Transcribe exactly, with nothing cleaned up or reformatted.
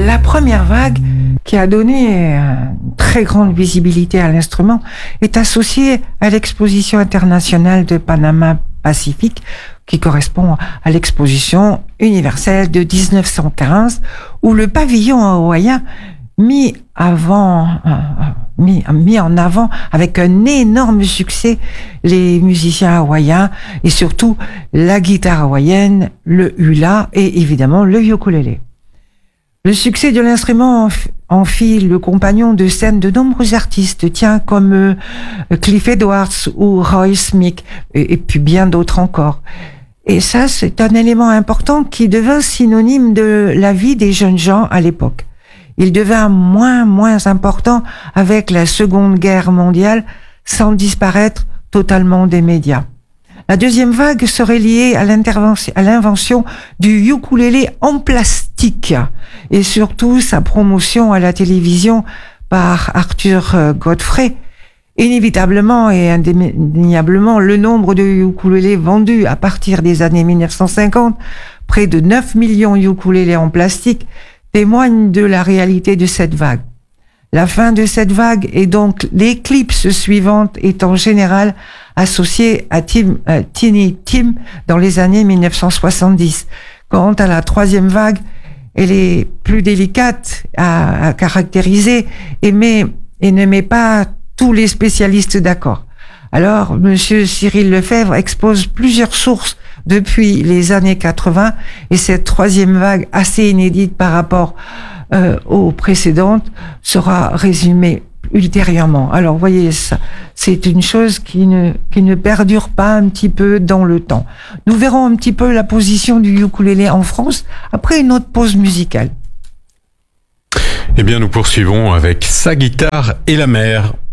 la première vague qui a donné une très grande visibilité à l'instrument est associée à l'exposition internationale de Panama Pacifique, qui correspond à l'exposition universelle de dix-neuf cent quinze, où le pavillon hawaïen mis avant, euh, mis, mis en avant avec un énorme succès les musiciens hawaïens et surtout la guitare hawaïenne, le hula et évidemment le ukulélé. Le succès de l'instrument en fit le compagnon de scène de nombreux artistes, tiens, comme euh, Cliff Edwards ou Roy Smith, et, et puis bien d'autres encore. Et ça, c'est un élément important qui devint synonyme de la vie des jeunes gens à l'époque. Il devint moins, moins important avec la Seconde Guerre mondiale, sans disparaître totalement des médias. La deuxième vague serait liée à l'intervention, à l'invention du ukulélé en plastique et surtout sa promotion à la télévision par Arthur Godfrey. Inévitablement et indéniablement, le nombre de ukulélés vendus à partir des années mille neuf cent cinquante, près de neuf millions de ukulélés en plastique, témoigne de la réalité de cette vague. La fin de cette vague et donc l'éclipse suivante est en général associée à Tim, euh, Tiny Tim dans les années mille neuf cent soixante-dix. Quant à la troisième vague, elle est plus délicate à, à caractériser et, met, et ne met pas tous les spécialistes d'accord. Alors, Monsieur Cyril Lefebvre expose plusieurs sources depuis les années quatre-vingts et cette troisième vague assez inédite par rapport euh, aux précédentes sera résumée ultérieurement. Alors, vous voyez, ça, c'est une chose qui ne, qui ne perdure pas un petit peu dans le temps. Nous verrons un petit peu la position du ukulélé en France après une autre pause musicale. Eh bien, nous poursuivons avec Sa guitare et la mer.